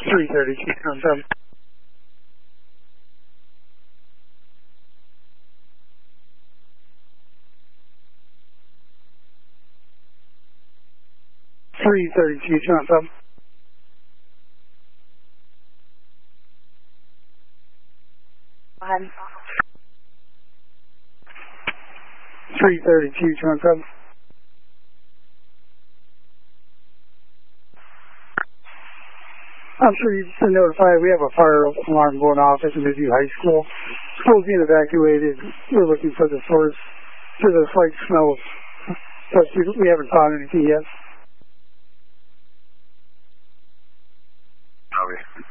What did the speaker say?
332 7. 332 7. 332 7. I'm sure you've been notified we have a fire alarm going off at the Mizzou High School. School's being evacuated. We're looking for the source. There's a slight smell, but we haven't found anything yet. Okay.